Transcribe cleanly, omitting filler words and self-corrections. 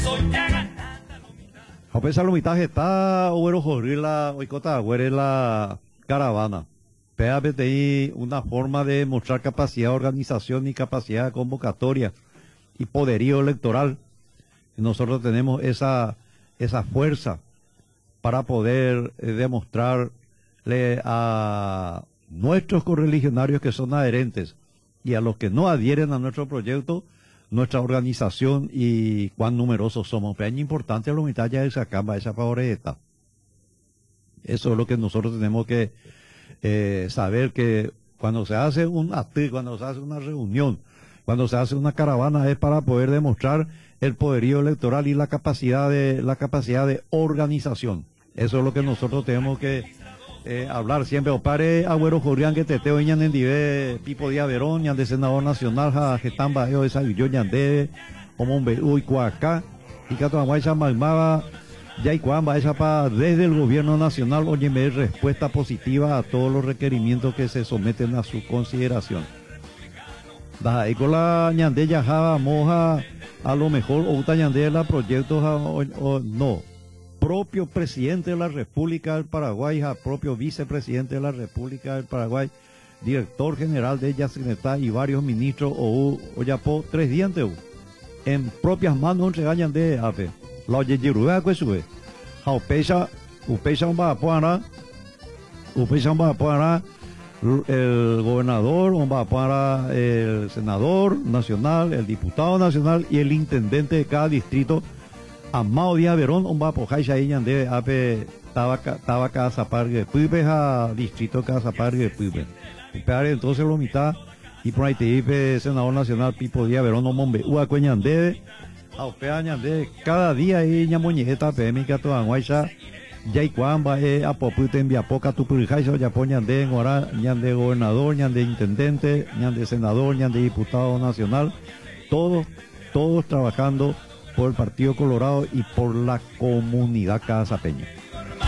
A pesar de lo está bueno la oicota la caravana. PAPTI una forma de mostrar capacidad de organización y capacidad de convocatoria y poderío electoral. Nosotros tenemos esa fuerza para poder demostrarle a nuestros correligionarios que son adherentes y a los que no adhieren a nuestro proyecto, nuestra organización y cuán numerosos somos. Pero es importante la mitad ya de esa camba, esa favorita. Eso es lo que nosotros tenemos que saber, que cuando se hace un acto, cuando se hace una reunión, cuando se hace una caravana, es para poder demostrar el poderío electoral y la capacidad de organización. Eso es lo que nosotros tenemos que hablar siempre. Opare Agüero Jorrián que teteo ñan en dive Pipo Díaz Verón, ñan de senador nacional, ja Getán Bajeo esa yo ñan de Omombe Uy Cuacá, y Catuamuacha Magmaba, ya y cuamba esa pa desde el gobierno nacional, óyeme, respuesta positiva a todos los requerimientos que se someten a su consideración. Y con la ñande yajaba moja, a lo mejor o ñande la proyectos o no. Propio presidente de la República del Paraguay, propio vicepresidente de la República del Paraguay, director general de Yacinetá y varios ministros o ya po 3 dientes en propias manos entregañan de ape. La oye Yeruga que sube. Upecha un para el gobernador, va para el senador nacional, el diputado nacional y el intendente de cada distrito. Amado Díaz Verón, va por Jaixa y de ape Tabaca Zapargue Puipe a distrito Cazapargue Puipe. Entonces lo mitad y por ahí te dice senador nacional Pipo Díaz Verón, no mombe, Uacueñande, Aupeañande, cada día y ñamoñeta pemica toda guaysa. Ya y cuamba a popute envía poca tu purijaisa ya poñan de en hora ñan de gobernador, ñan de intendente, ñan de senador, ñan de diputado nacional, todos trabajando por el Partido Colorado y por la comunidad casapeña.